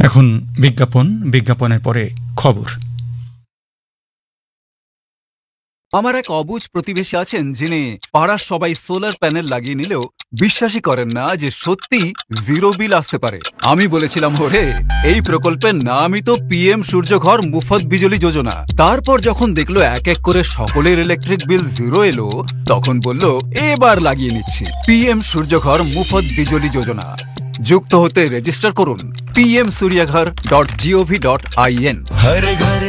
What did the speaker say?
এখন বিজ্ঞাপনের পরে খবর। আমার এক অবুঝ প্রতিবেশী আছেন যিনি পাড়ার সবাই সোলার প্যানেল লাগিয়ে নিলেও বিশ্বাসই করেন না যে সত্যি জিরো বিল আসতে পারে। আমি বলেছিলাম, ওরে এই প্রকল্পের নামই তো পিএম সূর্যঘর মুফত বিজলি যোজনা। তারপর যখন দেখলো এক এক করে সকলের ইলেকট্রিক বিল জিরো এলো, তখন বলল এবার লাগিয়ে নিচ্ছি পিএম সূর্যঘর মুফত বিজলি যোজনা। যুক্ত হতে রেজিস্টার করুন pmsuryaghar.gov.in।